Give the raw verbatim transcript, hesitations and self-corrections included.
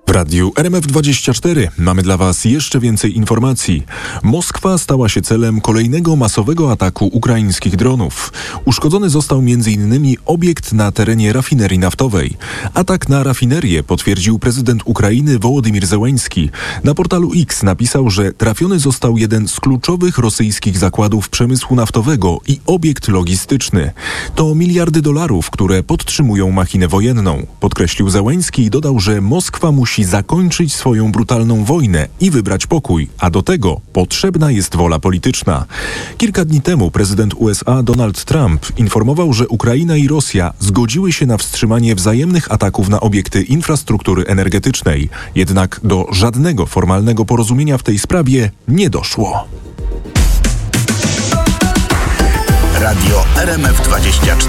W radiu R M F dwadzieścia cztery mamy dla Was jeszcze więcej informacji. Moskwa stała się celem kolejnego masowego ataku ukraińskich dronów. Uszkodzony został m.in. obiekt na terenie rafinerii naftowej. Atak na rafinerię potwierdził prezydent Ukrainy Wołodymyr Zełenski. Na portalu X napisał, że trafiony został jeden z kluczowych rosyjskich zakładów przemysłu naftowego i obiekt logistyczny. To miliardy dolarów, które podtrzymują machinę wojenną. Podkreślił Zełenski i dodał, że Moskwa musi zakończyć swoją brutalną wojnę i wybrać pokój, a do tego potrzebna jest wola polityczna. Kilka dni temu prezydent U S A Donald Trump informował, że Ukraina i Rosja zgodziły się na wstrzymanie wzajemnych ataków na obiekty infrastruktury energetycznej. Jednak do żadnego formalnego porozumienia w tej sprawie nie doszło. Radio R M F dwadzieścia cztery.